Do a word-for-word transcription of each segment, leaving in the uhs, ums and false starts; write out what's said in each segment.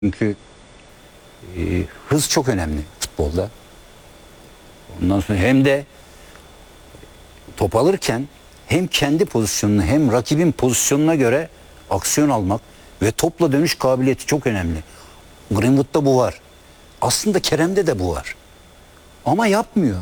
Çünkü e, hız çok önemli futbolda. Ondan sonra hem de top alırken hem kendi pozisyonunu hem rakibin pozisyonuna göre aksiyon almak ve topla dönüş kabiliyeti çok önemli. Greenwood'da bu var. Aslında Kerem'de de bu var. Ama yapmıyor.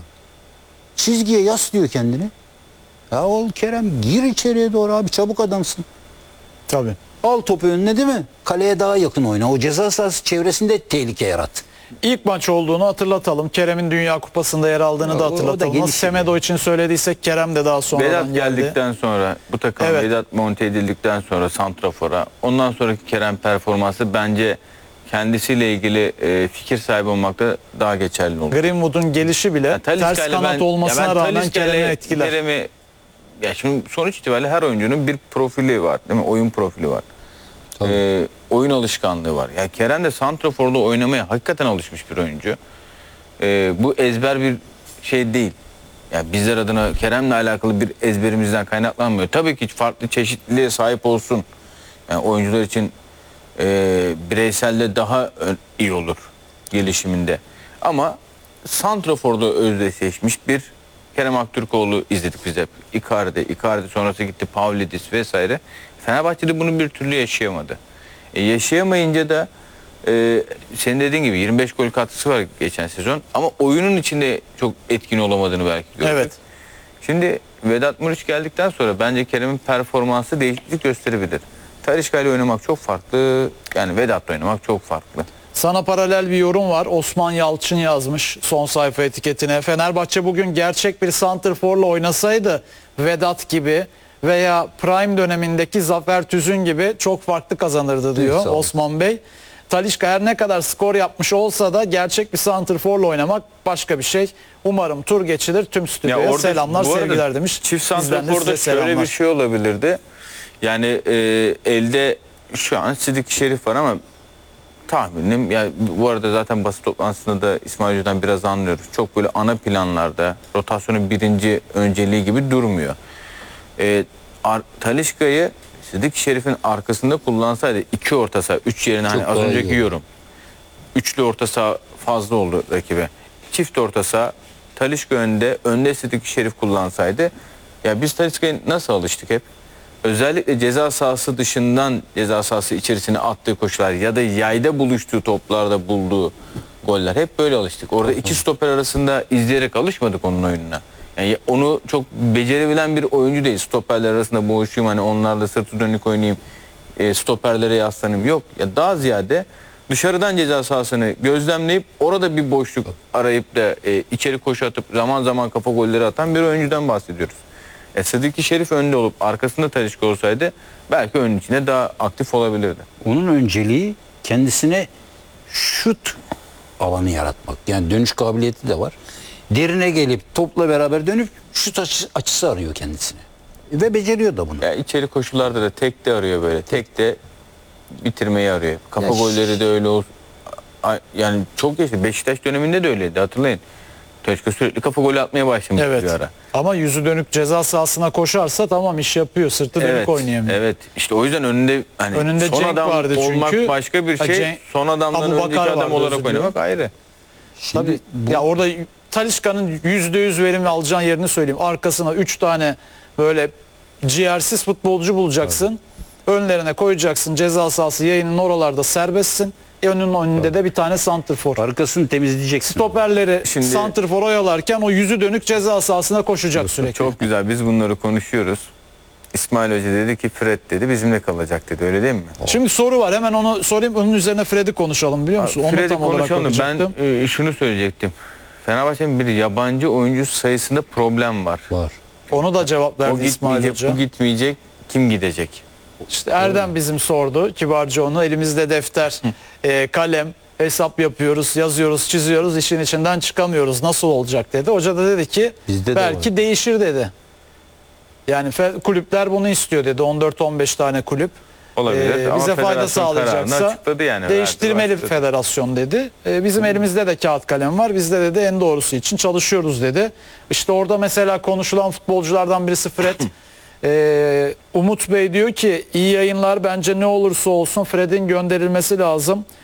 Çizgiye yaslıyor kendini. Ya ol Kerem, gir içeriye doğru abi, çabuk adamsın. Tabii. Al topu önüne, değil mi? Kaleye daha yakın oyna. O ceza sahası çevresinde tehlike yarat. İlk maç olduğunu hatırlatalım. Kerem'in Dünya Kupası'nda yer aldığını O- da o da hatırlatalım. gelişi Nasıl Semedo için söylediysek Kerem de daha sonradan Vedat geldi. geldikten sonra, bu takım Evet. Vedat monte edildikten sonra santrafora, ondan sonraki Kerem performansı bence kendisiyle ilgili e, fikir sahibi olmakta daha geçerli olur. Greenwood'un gelişi bile Ya ters Talisca'yla kanat ben- olmasına ya ben rağmen Talisca'yla Kerem'i etkiler. Kerem'i- ya şimdi sonuç itibariyle her oyuncunun bir profili var, değil mi? Oyun profili var. Ee, oyun alışkanlığı var. Ya Kerem de santraforda oynamaya hakikaten alışmış bir oyuncu. Ee, bu ezber bir şey değil. Ya bizler adına Kerem'le alakalı bir ezberimizden kaynaklanmıyor. Tabii ki farklı çeşitliliğe sahip olsun. Yani oyuncular için e, bireyselde daha ö- iyi olur gelişiminde. Ama santraforda özdeşleşmiş bir Kerem Aktürkoğlu izledik biz hep. Icardi, Icardi sonrası gitti Pavlidis vesaire. Fenerbahçe'de bunu bir türlü yaşayamadı. E, yaşayamayınca da e, senin dediğin gibi yirmi beş gol katkısı var geçen sezon. Ama oyunun içinde çok etkin olamadığını belki gördük. Evet. Şimdi Vedat Muriç geldikten sonra bence Kerem'in performansı değişiklik gösterebilir. Talisca ile oynamak çok farklı. Yani Vedat'la oynamak çok farklı. Sana paralel bir yorum var. Osman Yalçın yazmış son sayfa etiketine. Fenerbahçe bugün gerçek bir santrforla oynasaydı Vedat gibi veya prime dönemindeki Zafer Tüzün gibi çok farklı kazanırdı diyor Sağ olun. Osman Bey. Talisca her ne kadar skor yapmış olsa da gerçek bir santrforla oynamak başka bir şey. Umarım tur geçilir. Tüm stüdyoya orada- selamlar, bu arada sevgiler demiş. Çift Bizden de santraforda size şöyle selamlar. bir şey olabilirdi. Yani e, elde şu an Sidik Şerif var ama tahminim, yani bu arada zaten basın toplantısında da İsmail Hoca'dan biraz anlıyoruz. Çok böyle ana planlarda rotasyonun birinci önceliği gibi durmuyor. E, Ar- Talisca'yı Sidik Şerif'in arkasında kullansaydı iki orta saha, üç yerine hani Çok az daha iyi önceki olur. yorum. Üçlü orta saha fazla oldu rakibe. Çift orta saha, Talisca önde, önde Sidik Şerif kullansaydı, ya biz Talisca'ya nasıl alıştık hep? Özellikle ceza sahası dışından ceza sahası içerisine attığı koşular ya da yayda buluştuğu toplarda bulduğu goller, hep böyle alıştık. Orada iki stoper arasında izleyerek alışmadık onun oyununa. Yani onu çok becerebilen bir oyuncu değil. Stoperler arasında boğuşayım, hani onlarla sırtı dönük oynayayım, e, stoperlere yaslanayım. Yok. Ya daha ziyade dışarıdan ceza sahasını gözlemleyip orada bir boşluk arayıp da e, içeri koşu atıp zaman zaman kafa golleri atan bir oyuncudan bahsediyoruz. E, Sıddık Şerif önde olup arkasında Talisca olsaydı belki önün içinde daha aktif olabilirdi. Onun önceliği kendisine şut alanı yaratmak. Yani dönüş kabiliyeti de var. Derine gelip topla beraber dönüp şut açı- açısı arıyor kendisine. Ve beceriyor da bunu. Ya içeri koşularda da tek de arıyor böyle. Tek de bitirmeyi arıyor. Kafa Ya golleri de öyle olsun. Yani çok geçti. Beşiktaş döneminde de öyleydi, hatırlayın. Talisca sürekli kafa golü atmaya başlamış Evet. bir ara. Ama yüzü dönük ceza sahasına koşarsa tamam, iş yapıyor. Sırtı dönük Evet, oynayamıyor. evet. İşte o yüzden önünde hani Önünde son Cenk adam vardı olmak çünkü. başka bir Ha, şey. Cenk- son adamdan Abubakar önceki adam vardı, olarak özür diliyorum. oynamak ayrı. Şimdi Tabii. bu- Ya orada Talisca'nın yüzde yüz verimli alacağın yerini söyleyeyim. Arkasına üç tane böyle ciğersiz futbolcu bulacaksın. Önlerine koyacaksın. Ceza sahası yayının oralarda serbestsin. E, önünün önünde de bir tane santrfor. arkasını temizleyeceksin. Stoperleri Şimdi- santrfor oyalarken o yüzü dönük ceza sahasına koşacak sürekli. Çok güzel, biz bunları konuşuyoruz. İsmail Hoca dedi ki Fred dedi bizimle kalacak dedi, öyle değil mi? Şimdi soru var, hemen onu sorayım. Onun üzerine Fred'i konuşalım, biliyor musun? Onu Fred'i tam olarak konuşalım. Ben bakacaktım. e, şunu söyleyecektim. Fenerbahçe'nin bir yabancı oyuncu sayısında problem var. Var. Onu da cevap O verdi İsmail gitmeyecek, Hoca. bu gitmeyecek, kim gidecek? İşte Erdem bizim sordu kibarca onu. Elimizde defter, e, kalem, hesap yapıyoruz, yazıyoruz, çiziyoruz. İşin içinden çıkamıyoruz. Nasıl olacak dedi. Hoca da dedi ki Bizde de belki var. değişir dedi. Yani fe- kulüpler bunu istiyor dedi. on dört on beş tane kulüp. Olabilir Ee, ama bize fayda federasyon kararını sağlayacaksa açıkladı yani. değiştirmeli Verdi, bir federasyon dedi. Ee, bizim elimizde de kağıt kalem var. Biz de dedi en doğrusu için çalışıyoruz dedi. İşte orada mesela konuşulan futbolculardan birisi Fred. Ee, Umut Bey diyor ki iyi yayınlar, bence ne olursa olsun Fred'in gönderilmesi lazım.